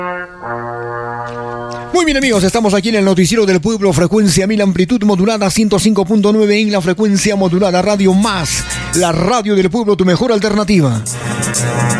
Muy bien, amigos, estamos aquí en el Noticiero del Pueblo, frecuencia 1000, amplitud modulada 105.9 en la frecuencia modulada Radio Más, la radio del pueblo, tu mejor alternativa.